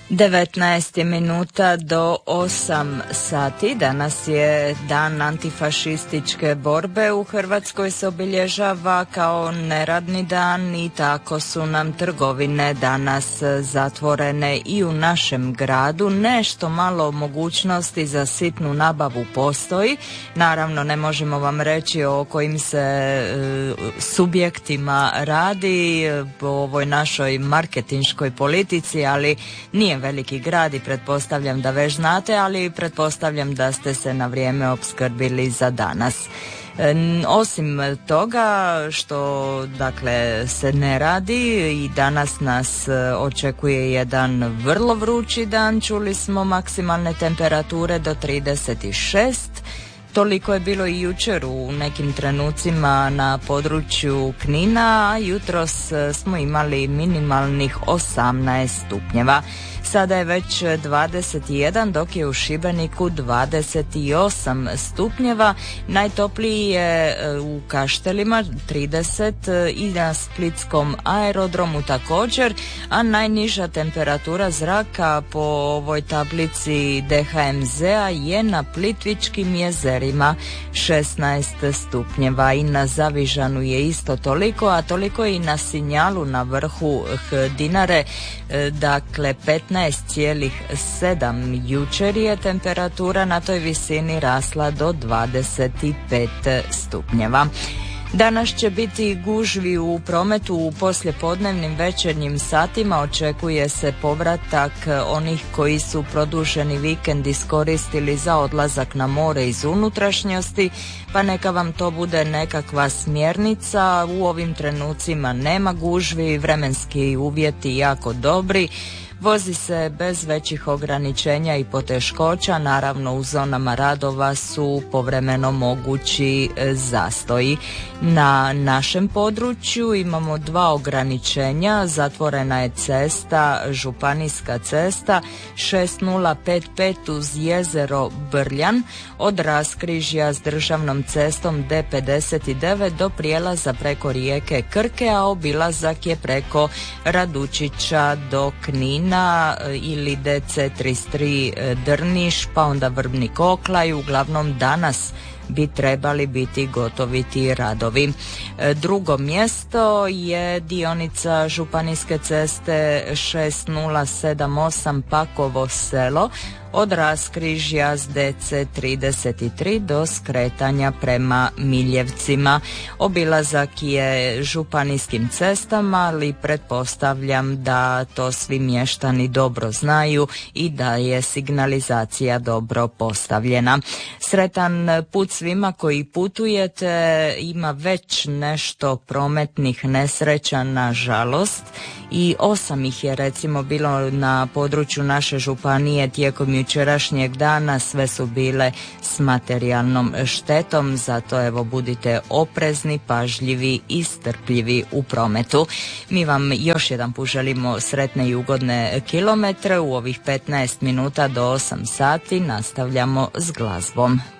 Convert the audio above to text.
19 minuta do 8 sati. Danas je dan antifašističke borbe. U Hrvatskoj se obilježava kao neradni dan i tako su nam trgovine danas zatvorene i u našem gradu. Nešto malo mogućnosti za sitnu nabavu postoji. Naravno, ne možemo vam reći o kojim se subjektima radi po ovoj našoj marketinškoj politici, ali nije veliki grad i pretpostavljam da već znate, ali pretpostavljam da ste se na vrijeme opskrbili za danas. Osim toga što dakle se ne radi i danas nas očekuje jedan vrlo vrući dan, čuli smo maksimalne temperature do 36. Toliko je bilo i jučer u nekim trenucima na području Knina, a jutros smo imali minimalnih 18 stupnjeva. Sada je već 21, dok je u Šibeniku 28 stupnjeva. Najtopliji je u Kaštelima 30 i na Splitskom aerodromu također, a najniža temperatura zraka po ovoj tablici DHMZ-a je na Plitvičkim jezerima 16 stupnjeva i na Zavižanu je isto toliko, a toliko i na Sinjalu na vrhu Dinare, dakle 15,7. Jučer je temperatura na toj visini rasla do 25 stupnjeva. Danas će biti gužvi u prometu u poslijepodnevnim večernjim satima. Očekuje se povratak onih koji su produženi vikend iskoristili za odlazak na more iz unutrašnjosti, pa neka vam to bude nekakva smjernica. U ovim trenucima nema gužvi, vremenski uvjeti jako dobri. Vozi se bez većih ograničenja i poteškoća, naravno u zonama radova su povremeno mogući zastoji. Na našem području imamo dva ograničenja, zatvorena je cesta, županijska cesta 6055 uz jezero Brljan od raskrižja s državnom cestom D59 do prijelaza preko rijeke Krke, a obilazak je preko Radučića do Knina ili DC33 Drniš, pa onda Vrbnik Oklaj. Uglavnom danas bi trebali biti gotovi ti radovi. Drugo mjesto je dionica županijske ceste 6078 Pakovo selo od raskrižja s DC33 do skretanja prema Miljevcima. Obilazak je županijskim cestama, ali pretpostavljam da to svi mještani dobro znaju i da je signalizacija dobro postavljena. Sretan put svima koji putujete. Ima već nešto prometnih nesreća, nažalost, i 8 ih je recimo bilo na području naše županije tijekom jučerašnjeg dana. Sve su bile s materijalnom štetom, zato evo budite oprezni, pažljivi i strpljivi u prometu. Mi vam još jedan put želimo sretne i ugodne kilometre. U ovih 15 minuta do 8 sati nastavljamo s glazbom.